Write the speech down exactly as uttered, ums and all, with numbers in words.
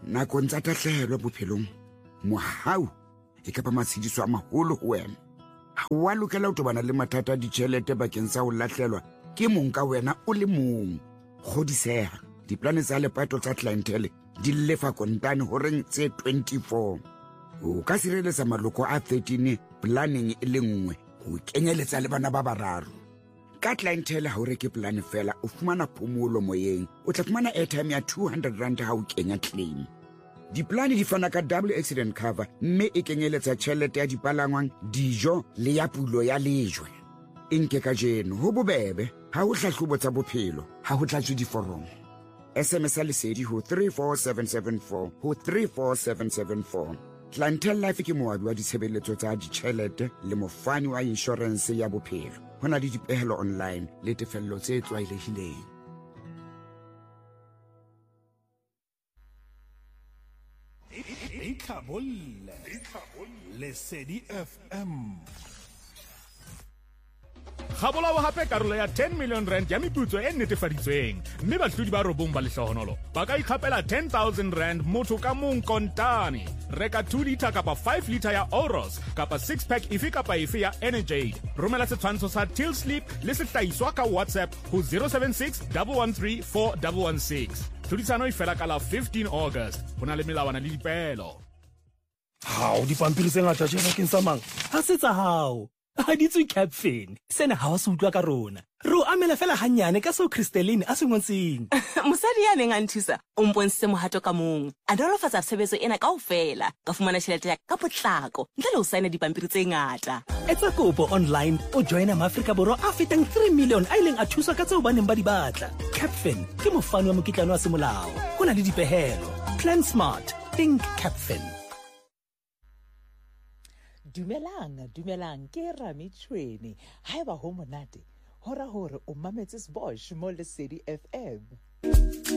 nakong tsa tahlehelo bophelong mohau e ka ba matshediso a maholo ho wena. Ha wa lokela ho tobana le mathata a ditjhelete bakeng sa ho lahlelwa ke mong ka wena o le mong. Kgodiseha, diplane tsa lepato tsa clientele di lefa kontane horeng tse twenty-four. O ka sireletsa maloko a thirteen planning e le nngwe ho kenyeletsa le bana ba bararo. Ka clientele ha o reke plan fela o fumana phomolo moyeng, o tla fumana airtime ya two hundred rand ha o kenya claim. Diplane di fana ka double accident cover mme e kenyeletsa tjhelete ya dipalangwang, dijo le ya pulo ya lejwe. Inke ka jeno ho bobebe ha ho hlahlobo tsa bophelo ha ho tlatswe diforomo. S M S lesedi ho three four seven seven four ho three four seven seven four. Clientele Life ke moabi wa ditshebeletso tsa ditjhelete le mofani wa insurance ya bophelo. Ho na le dipehelo online le tefello tse tlwaelehileng. Itlhabolle Lesedi F M. Khabolawa hape karolo ya ten million rand ya meputso e netefaditsweng, mme bahlodi ba robong ba lehlohonolo ba ka ikhapela ten thousand rand motho ka mong kontane. Reka two litre kapa five litre ya Oros kapa six pack ife kapa ife ya Energy. Romela setshwantsho sa Till Sleep le sehlahiswa ka WhatsApp ho zero seven six one one three four one one six. Tlhodisano e fela ka la fifteen August. Ho na le melawana le dipehelo. Hao dipampiri tse ngata tjena ke sa mang? Ha se tsa hao. Ha di tswe Capfin. Sena ha wa se utlwa ka rona. Re o amela fela hanyane ka seo Christeline a se ngotseng. Mosadi ya neng a nthusa o mpontse mohato ka mong. A nolofatsa tshebetso ena kaofela ka fumana tjhelete ya ka potlako ntle le ho saena dipampiri tse ngata. Etsa kopo online o joina Maafrika Borwa a fetang three million a ileng a thusa ka tseo ba neng ba di batla. Capfin ke mofani wa mokitlano wa semolao. Ho na le dipehelo. Plan smart. Think Capfin. Dumelang, dumelang ke Rami Tshweni. Haeba ho monate, hora hore o mametse Bosch mo Lesedi F M.